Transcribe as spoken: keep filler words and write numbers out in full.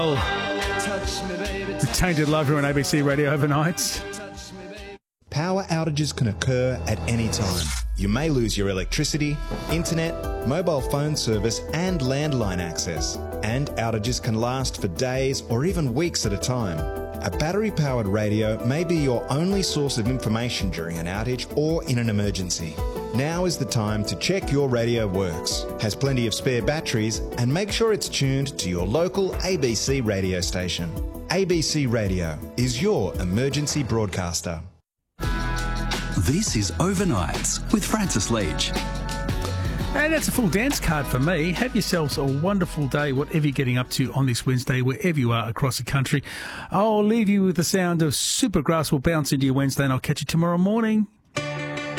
Oh, the Tainted Love here on A B C Radio overnight. Power outages can occur at any time. You may lose your electricity, internet, mobile phone service and landline access. And outages can last for days or even weeks at a time. A battery-powered radio may be your only source of information during an outage or in an emergency. Now is the time to check your radio works, has plenty of spare batteries, and make sure it's tuned to your local A B C radio station. A B C Radio is your emergency broadcaster. This is Overnights with Francis Leach. And that's a full dance card for me. Have yourselves a wonderful day, whatever you're getting up to on this Wednesday, wherever you are across the country. I'll leave you with the sound of Supergrass will bounce into your Wednesday, and I'll catch you tomorrow morning.